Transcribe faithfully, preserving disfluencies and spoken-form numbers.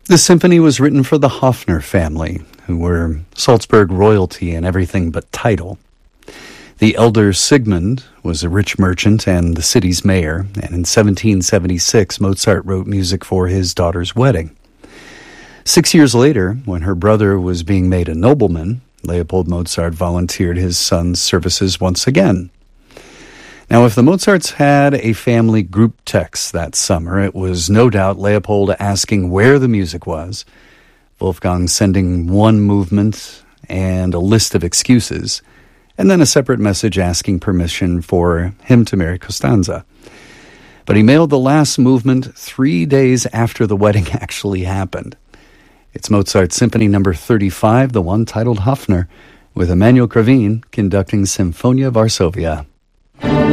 The symphony was written for the Hofner family, who were Salzburg royalty in everything but title. The elder Sigmund was a rich merchant and the city's mayor, and in seventeen seventy-six Mozart wrote music for his daughter's wedding. Six years later, when her brother was being made a nobleman, Leopold Mozart volunteered his son's services once again. Now, if the Mozarts had a family group text that summer, it was no doubt Leopold asking where the music was, Wolfgang sending one movement and a list of excuses, and then a separate message asking permission for him to marry Costanza. But he mailed the last movement three days after the wedding actually happened. It's Mozart's Symphony Number thirty-five, the one titled Hofner, with Emanuel Kravin conducting Symphonia Varsovia.